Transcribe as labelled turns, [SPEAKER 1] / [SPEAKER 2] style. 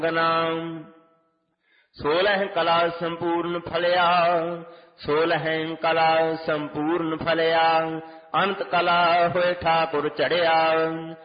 [SPEAKER 1] ਨਾਮ 16 ਕਲਾ ਸੰਪੂਰਨ ਫਲਿਆ, 16 ਕਲਾ ਸੰਪੂਰਨ ਫਲਿਆ। ਅੰਤ ਕਲਾ ਹੋਏ ਠਾਕੁਰ ਚੜਿਆ,